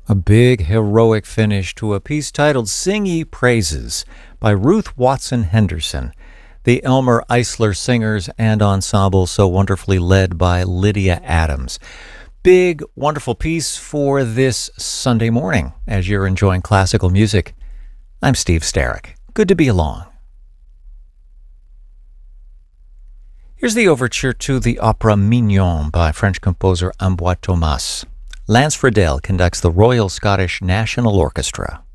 A big heroic finish to a piece titled Sing Ye Praises by Ruth Watson Henderson, the Elmer Eisler Singers and Ensemble, so wonderfully led by Lydia Adams. Big, wonderful piece for this Sunday morning as you're enjoying classical music. I'm Steve Starrick. Good to be along. Here's the overture to the opera Mignon by French composer Ambroise Thomas. Lance Friedel conducts the Royal Scottish National Orchestra.